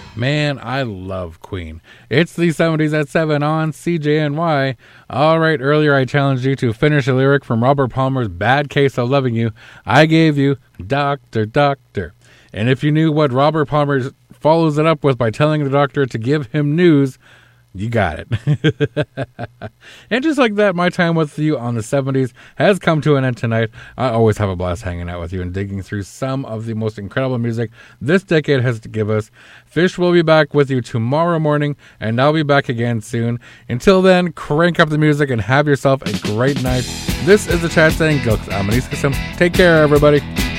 Man, I love Queen. It's the 70s at 7 on CJNY. Alright, earlier I challenged you to finish a lyric from Robert Palmer's Bad Case of Loving You. I gave you Doctor, Doctor. And if you knew what Robert Palmer follows it up with by telling the doctor to give him news, you got it. And just like that, my time with you on the 70s has come to an end tonight. I always have a blast hanging out with you and digging through some of the most incredible music this decade has to give us. Fish will be back with you tomorrow morning, and I'll be back again soon. Until then, crank up the music and have yourself a great night. This is the chat saying, Gilks Amanis. Take care, everybody.